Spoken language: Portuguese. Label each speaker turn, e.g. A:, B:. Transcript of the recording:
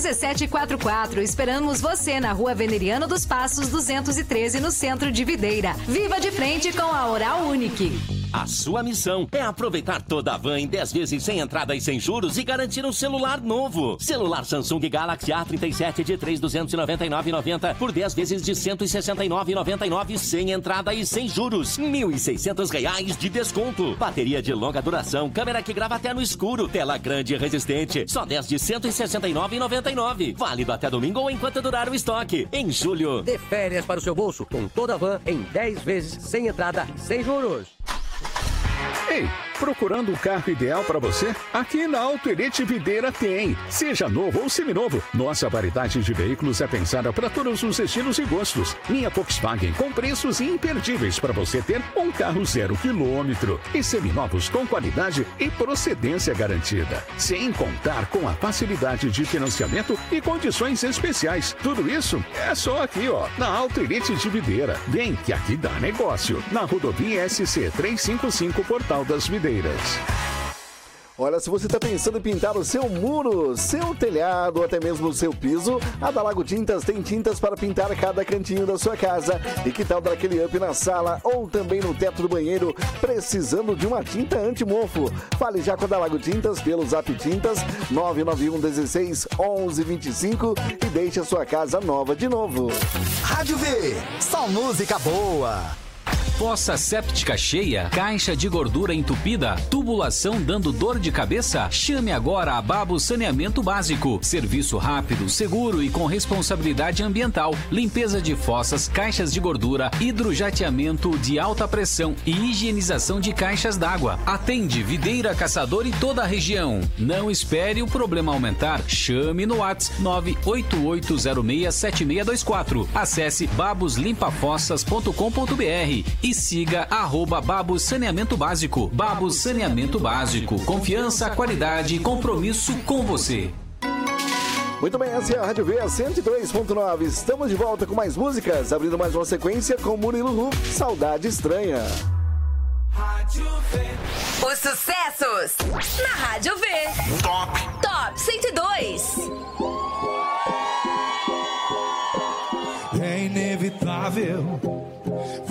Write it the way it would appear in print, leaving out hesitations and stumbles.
A: 1744. Esperamos você na Rua Veneriano dos Passos 213, no centro de Videira. Viva de frente com a Oral Unique.
B: A sua missão é aproveitar toda a van em 10 vezes sem entrada e sem juros e garantir um celular novo. Celular Samsung Galaxy A37 de 3.299,90 por 10 vezes de 169,99 sem entrada e sem juros. R$ 1.600 de desconto. Bateria de longa duração, câmera que grava até no escuro, tela grande e resistente. Só 10 de 169,99. Válido até domingo ou enquanto durar o estoque. Em julho.
C: Dê férias para o seu bolso com toda a van em 10 vezes sem entrada e sem juros.
D: Ei, procurando um carro ideal para você? Aqui na Auto Elite Videira tem. Seja novo ou seminovo, nossa variedade de veículos é pensada para todos os estilos e gostos. Linha Volkswagen com preços imperdíveis para você ter um carro 0 quilômetro. E seminovos com qualidade e procedência garantida. Sem contar com a facilidade de financiamento e condições especiais. Tudo isso é só aqui, ó, na Auto Elite de Videira. Vem que aqui dá negócio. Na rodovia SC 355 Portal das Videiras.
E: Olha, se você está pensando em pintar o seu muro, seu telhado ou até mesmo o seu piso, a da Lago Tintas tem tintas para pintar cada cantinho da sua casa. E que tal dar aquele up na sala ou também no teto do banheiro, precisando de uma tinta anti-mofo? Fale já com a da Lago Tintas pelo Zap Tintas 991 16 11 25 e deixe a sua casa nova de novo.
F: Rádio V, só música boa.
G: Fossa séptica cheia, caixa de gordura entupida, tubulação dando dor de cabeça? Chame agora a Babo Saneamento Básico. Serviço rápido, seguro e com responsabilidade ambiental. Limpeza de fossas, caixas de gordura, hidrojateamento de alta pressão e higienização de caixas d'água. Atende Videira, Caçador e toda a região. Não espere o problema aumentar. Chame no WhatsApp 988067624. Acesse baboslimpafossas.com.br e siga @Babos Saneamento Básico. Babos Saneamento Básico. Confiança, qualidade e compromisso com você.
E: Muito bem, essa é a Rádio V, a 102.9. Estamos de volta com mais músicas, abrindo mais uma sequência com Murilo Hu, Saudade Estranha.
A: Os sucessos na Rádio V.
F: Top